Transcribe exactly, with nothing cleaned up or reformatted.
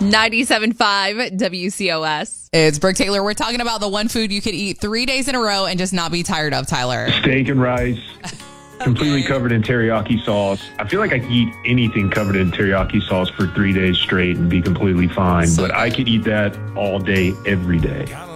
ninety-seven point five W C O S. It's Brooke Taylor. We're talking about the one food you could eat three days in a row and just not be tired of, Tyler. Steak and rice, completely covered in teriyaki sauce. I feel like I could eat anything covered in teriyaki sauce for three days straight and be completely fine. So but good. I could eat that all day, every day.